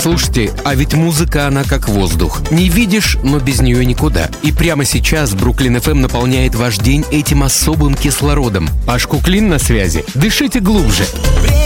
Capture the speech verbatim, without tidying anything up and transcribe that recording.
Слушайте, а ведь музыка, она как воздух. Не видишь, но без нее никуда. И прямо сейчас Бруклин эф эм наполняет ваш день этим особым кислородом. Аш Куклин на связи. Дышите глубже.